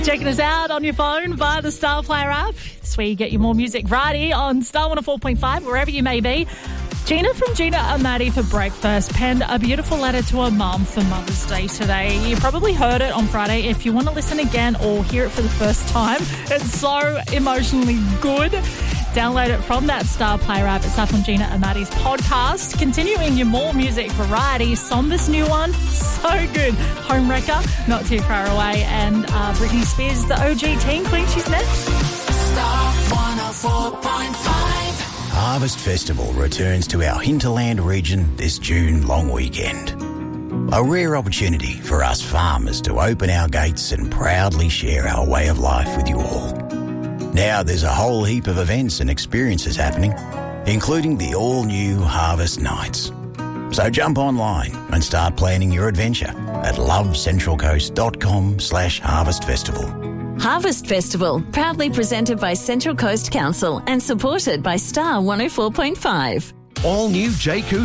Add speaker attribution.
Speaker 1: Checking us out on your phone via the Star Player app. It's where you get your more music variety on Star 104.5, wherever you may be. Gina from Gina and Maddie for breakfast penned a beautiful letter to her mum for Mother's Day today. You probably heard it on Friday. If you want to listen again or hear it for the first time, it's so emotionally good. Download it from that Star Player app. It's up on Gina and Maddie's podcast. Continuing your more music variety, Somber's new one, so good. Homewrecker, not too far away. And Britney Spears, the OG Teen Queen, she's next.
Speaker 2: Star 104.5.
Speaker 3: Harvest Festival returns to our hinterland region this June long weekend. A rare opportunity for us farmers to open our gates and proudly share our way of life with you all. Now there's a whole heap of events and experiences happening, including the all-new Harvest Nights. So jump online and start planning your adventure at lovecentralcoast.com/Harvest Festival.
Speaker 4: Harvest Festival, proudly presented by Central Coast Council and supported by Star 104.5.
Speaker 5: All new J.